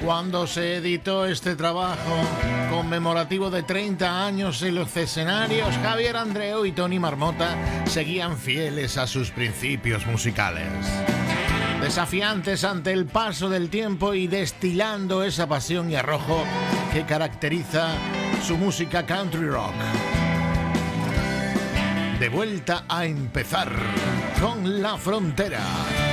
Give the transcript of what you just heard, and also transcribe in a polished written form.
Cuando se editó este trabajo conmemorativo de 30 años en los escenarios, Javier Andreu y Tony Marmota seguían fieles a sus principios musicales, desafiantes ante el paso del tiempo y destilando esa pasión y arrojo que caracteriza su música country rock. De vuelta a empezar con La Frontera.